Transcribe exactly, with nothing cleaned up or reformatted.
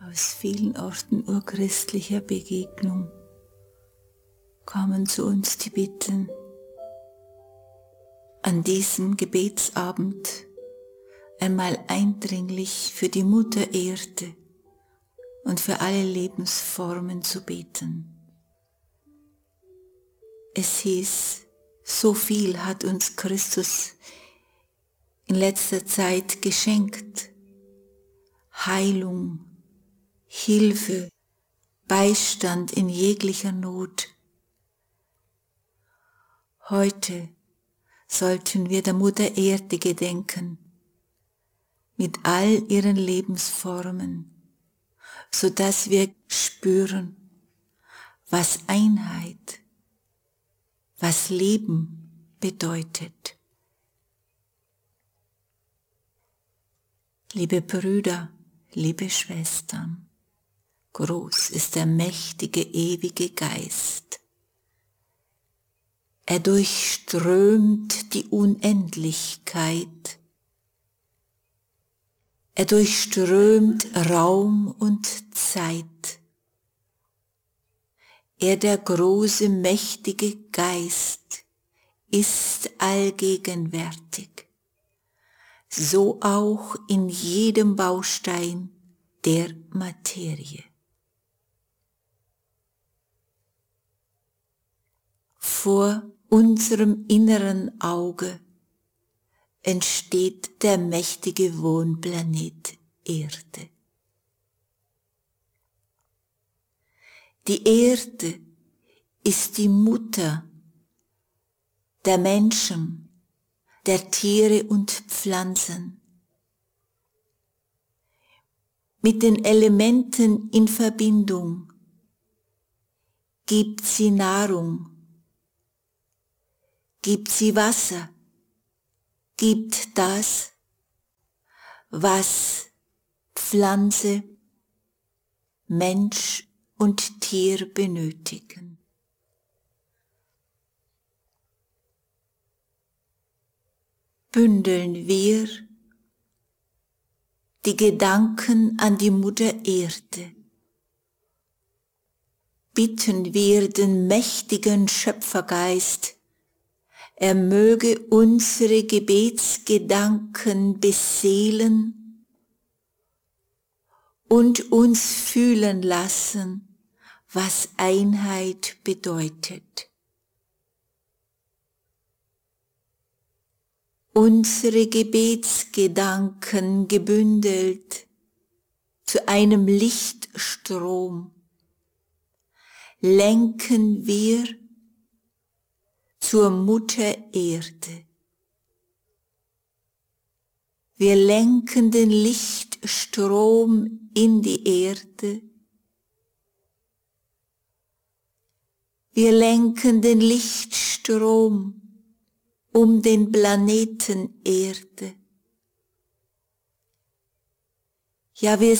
aus vielen Orten urchristlicher Begegnung kommen zu uns die Bitten, an diesem Gebetsabend einmal eindringlich für die Mutter Erde und für alle Lebensformen zu beten. Es hieß, so viel hat uns Christus in letzter Zeit geschenkt. Heilung, Hilfe, Beistand in jeglicher Not. Heute sollten wir der Mutter Erde gedenken, mit all ihren Lebensformen, so dass wir spüren, was Einheit, was Leben bedeutet. Liebe Brüder, liebe Schwestern, groß ist der mächtige, ewige Geist. Er durchströmt die Unendlichkeit. Er durchströmt Raum und Zeit. Er, der große, mächtige Geist, ist allgegenwärtig, so auch in jedem Baustein der Materie. Vor unserem inneren Auge entsteht der mächtige Wohnplanet Erde. Die Erde ist die Mutter der Menschen, der Tiere und Pflanzen. Mit den Elementen in Verbindung gibt sie Nahrung, gibt sie Wasser, gibt das, was Pflanze, Mensch und Tier benötigen. Bündeln wir die Gedanken an die Mutter Erde. Bitten wir den mächtigen Schöpfergeist, er möge unsere Gebetsgedanken beseelen und uns fühlen lassen, was Einheit bedeutet. Unsere Gebetsgedanken gebündelt zu einem Lichtstrom lenken wir zur Mutter Erde. Wir lenken den Lichtstrom in die Erde. Wir lenken den Lichtstrom um den Planeten Erde. Ja, wir